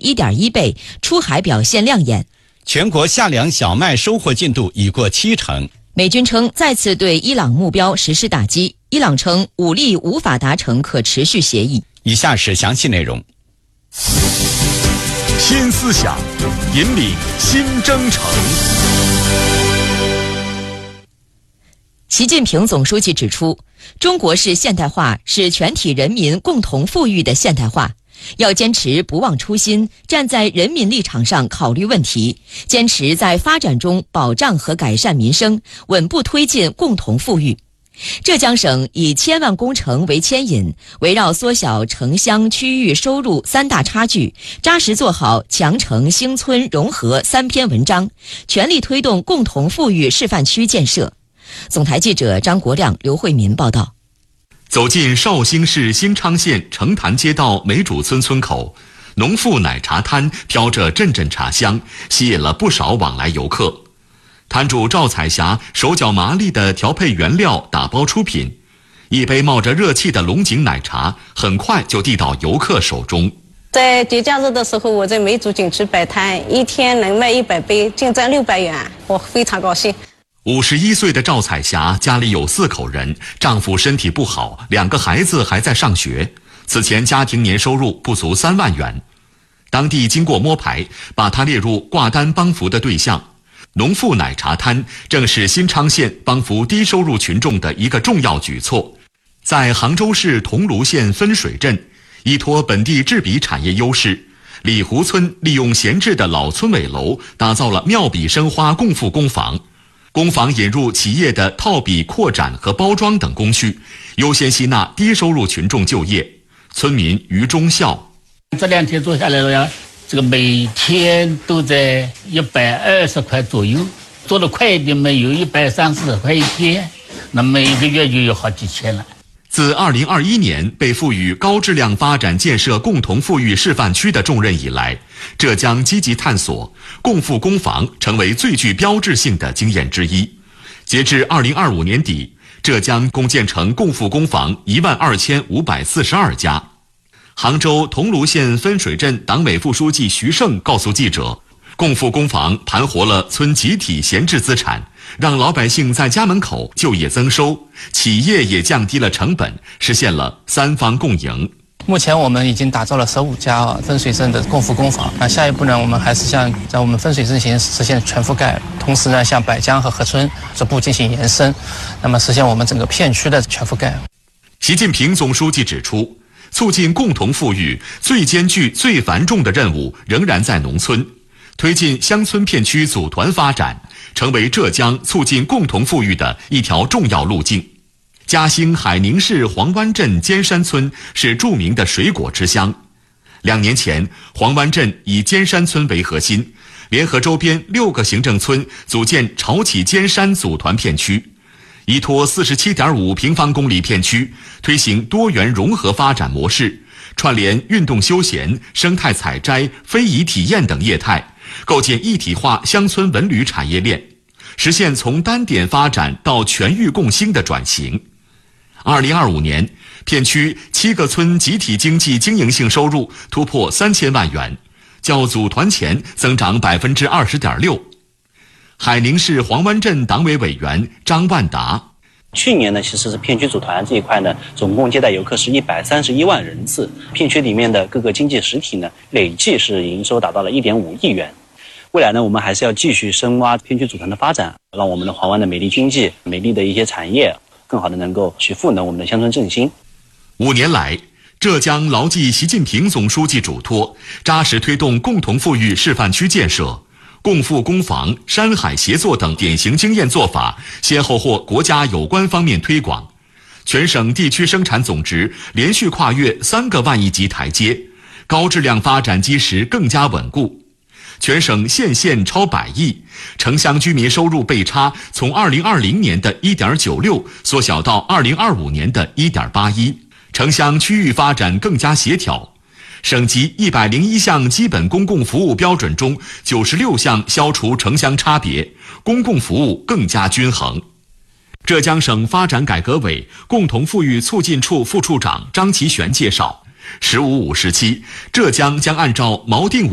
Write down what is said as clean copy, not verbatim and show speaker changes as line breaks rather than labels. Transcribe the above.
1.1倍，出海表现亮眼。
全国夏粮小麦收获进度已过70%。
美军称再次对伊朗目标实施打击，伊朗称武力无法达成可持续协议。
以下是详细内容。
新思想，引领新征程。
习近平总书记指出，中国式现代化是全体人民共同富裕的现代化，要坚持不忘初心，站在人民立场上考虑问题，坚持在发展中保障和改善民生，稳步推进共同富裕。浙江省以1000万工程为牵引，围绕缩小城乡区域收入3大差距，扎实做好强城兴村融合3篇文章，全力推动共同富裕示范区建设。总台记者张国亮、刘慧民报道。
走进绍兴市新昌县城坛街道梅主村村口，农妇奶茶摊飘着阵阵茶香，吸引了不少往来游客。摊主赵彩霞手脚麻利地调配原料，打包出品，一杯冒着热气的龙井奶茶很快就递到游客手中。
在节假日的时候，我在梅主景区摆摊，一天能卖100杯，净赚600元，我非常高兴。
51岁的赵彩霞家里有4口人，丈夫身体不好，2个孩子还在上学，此前家庭年收入不足3万元。当地经过摸排，把她列入挂单帮扶的对象。农妇奶茶摊正是新昌县帮扶低收入群众的一个重要举措。在杭州市桐庐县分水镇，依托本地制笔产业优势，李湖村利用闲置的老村委楼，打造了妙笔生花共富工坊。工坊引入企业的套笔、扩展和包装等工序，优先吸纳低收入群众就业。村民于忠孝：
这2天做下来了呀，这个每天都在120块左右，做得快一点嘛，有130块一天，那每个月就有好几千了。
自2021年被赋予高质量发展建设共同富裕示范区的重任以来，浙江积极探索共富工坊成为最具标志性的经验之一。截至2025年底，浙江共建成共富工坊12542家。杭州桐庐县分水镇党委副书记徐胜告诉记者，共富工坊盘活了村集体闲置资产，让老百姓在家门口就业增收，企业也降低了成本，实现了3方共赢。
目前我们已经打造了15家分水镇的共富工坊。那下一步呢，我们还是向在我们分水镇实现全覆盖，同时呢，向柏江和河村逐步进行延伸，那么实现我们整个片区的全覆盖。
习近平总书记指出，促进共同富裕最艰巨、最繁重的任务仍然在农村，推进乡村片区组团发展，成为浙江促进共同富裕的一条重要路径。嘉兴海宁市黄湾镇尖山村是著名的水果之乡。2年前，黄湾镇以尖山村为核心，联合周边6个行政村，组建潮起尖山组团片区，依托47.5平方公里片区，推行多元融合发展模式，串联运动休闲、生态采摘、非遗体验等业态，构建一体化乡村文旅产业链，实现从单点发展到全域共兴的转型。2025年，片区7个村集体经济经营性收入突破3000万元，较组团前增长20.6%。海宁市黄湾镇党委委员张万达：
去年呢，其实是片区组团这一块呢，总共接待游客是131万人次，片区里面的各个经济实体呢，累计是营收达到了1.5亿元。未来呢，我们还是要继续深挖片区组团的发展，让我们的黄湾的美丽经济、美丽的一些产业，更好的能够去赋能我们的乡村振兴。
5年来，浙江牢记习近平总书记嘱托，扎实推动共同富裕示范区建设，共富工坊、山海协作等典型经验做法先后获国家有关方面推广，全省地区生产总值连续跨越3个万亿级台阶，高质量发展基石更加稳固。全省县超100亿，城乡居民收入倍差从2020年的1.96缩小到2025年的1.81，城乡区域发展更加协调。省级101项基本公共服务标准中96项消除城乡差别，公共服务更加均衡。浙江省发展改革委共同富裕促进处副处长张其玄介绍，“15-5”时期，浙江将按照锚定